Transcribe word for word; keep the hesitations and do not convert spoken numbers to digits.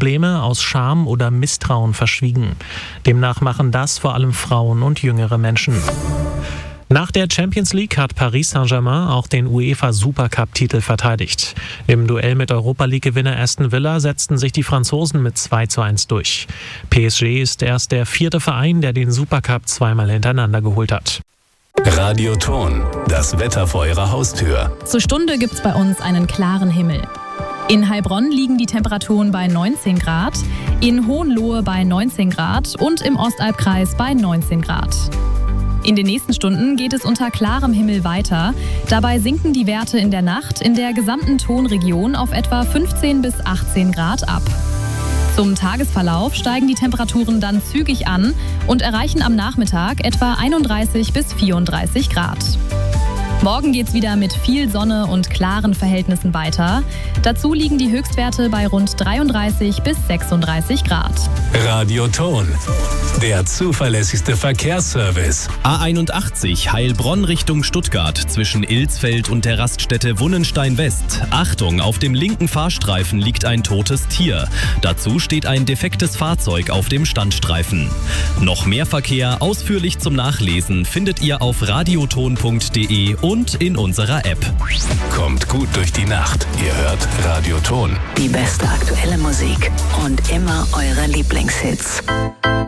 Probleme aus Scham oder Misstrauen verschwiegen. Demnach machen das vor allem Frauen und jüngere Menschen. Nach der Champions League hat Paris Saint-Germain auch den UEFA-Supercup-Titel verteidigt. Im Duell mit Europa-League-Gewinner Aston Villa setzten sich die Franzosen mit zwei zu eins durch. P S G ist erst der vierte Verein, der den Supercup zweimal hintereinander geholt hat. Radioton, das Wetter vor Ihrer Haustür. Zur Stunde gibt's bei uns einen klaren Himmel. In Heilbronn liegen die Temperaturen bei neunzehn Grad, in Hohenlohe bei neunzehn Grad und im Ostalbkreis bei neunzehn Grad. In den nächsten Stunden geht es unter klarem Himmel weiter. Dabei sinken die Werte in der Nacht in der gesamten Tonregion auf etwa fünfzehn bis achtzehn Grad ab. Zum Tagesverlauf steigen die Temperaturen dann zügig an und erreichen am Nachmittag etwa einunddreißig bis vierunddreißig Grad. Morgen geht's wieder mit viel Sonne und klaren Verhältnissen weiter. Dazu liegen die Höchstwerte bei rund dreiunddreißig bis sechsunddreißig Grad. Radioton, der zuverlässigste Verkehrsservice. A einundachtzig Heilbronn Richtung Stuttgart zwischen Ilsfeld und der Raststätte Wunnenstein West. Achtung, auf dem linken Fahrstreifen liegt ein totes Tier. Dazu steht ein defektes Fahrzeug auf dem Standstreifen. Noch mehr Verkehr ausführlich zum Nachlesen findet ihr auf radioton punkt de und in unserer App. Kommt gut durch die Nacht. Ihr hört Radioton. Die beste aktuelle Musik und immer eure Lieblingshits.